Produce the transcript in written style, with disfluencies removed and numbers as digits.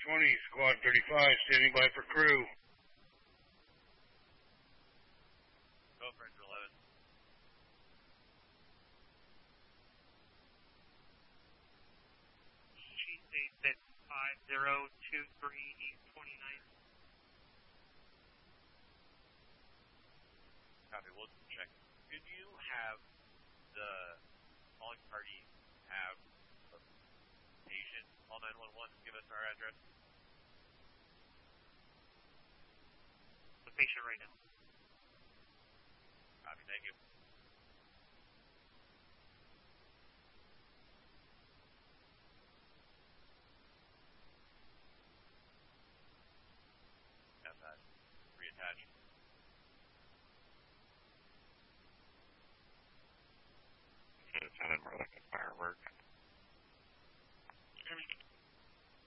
20, Squad 35, standing by for crew. Go for 11. She states at 5023 East 29th. Copy, we'll check. Could you have the calling party have a patient call 911 and give us our address? The patient right now. Copy, thank you.